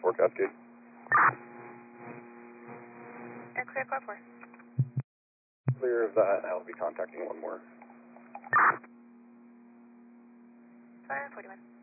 4 Cascade. X-ray 4-4. Clear of that, I'll be contacting one more. 541.